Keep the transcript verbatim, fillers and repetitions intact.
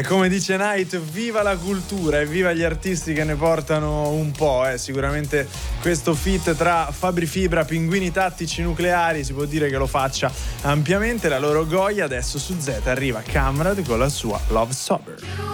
E come dice Night, viva la cultura e viva gli artisti che ne portano un po', eh. Sicuramente questo feat tra Fabri Fibra, Pinguini Tattici Nucleari si può dire che lo faccia ampiamente. La loro Goya. Adesso su Z arriva Camrad con la sua Love Sober.